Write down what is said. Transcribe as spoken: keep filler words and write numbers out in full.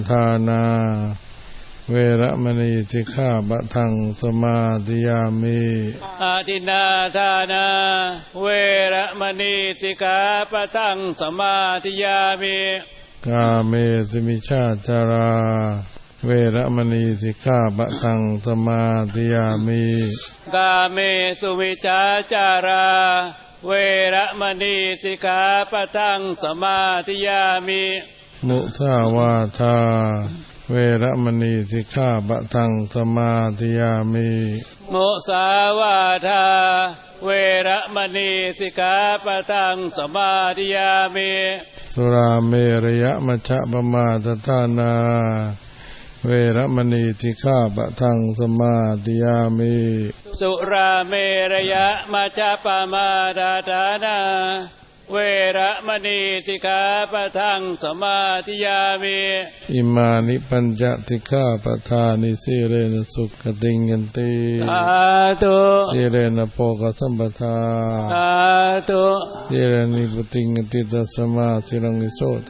ทานาเวระมณีสิกขาปะทังสมาธิยามิอาทินนาทานาเวระมณีสิกขาปะทังสมาธิยามิกาเมสุมิชฌาจาราเวระมณีสิกขาปะทังสมาธิยามิกาเมสุมิชฌาจาราเวระมณีสิกขาปะทังสมาธิยามิมุสาวาทาเวระมณีสิกขาปะทังสมาธิยามิมุสาวาทาเวระมณีสิกขาปะทังสมาธิยามิสุราเมรยมัชฌะปมาทฐานาเวระมณีสิกขาปะทังสมาธิยามิสุราเมรยมัชฌะปมาทฐานาเวระมณีสิกขาปะทังสมาธิยามิอิมานิปัญจสิกขาปทานิสีเรนะสุขติงยันติสาธุสีเรนะโภคสัมปทาสาธุสีเรนิพุติงยันติตัสสมาสิรังนิโส